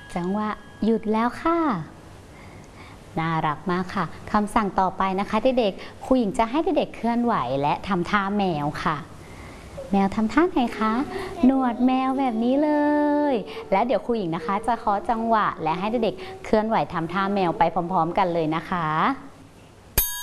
จังหวะหยุดแล้วค่ะน่ารักมากค่ะคำสั่งต่อไปนะคะเด็กๆครูหญิงจะให้เด็กๆเคลื่อนไหวและทำท่าแมวค่ะแมวทำท่าไหนคะหนวดแมวแบบนี้เลยและเดี๋ยวครูหญิงนะคะจะเคาะจังหวะและให้เด็กๆเคลื่อนไหวทำท่าแมวไปพร้อมๆกันเลยนะคะ